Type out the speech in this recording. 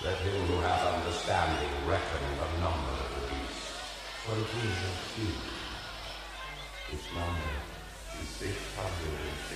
Let him who hath understanding reckon the number of the beast, for it is a few. Its number is 666.